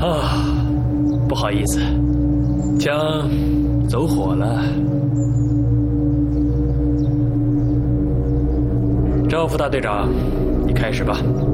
啊，不好意思，枪走火了。赵副大队长，你开始吧。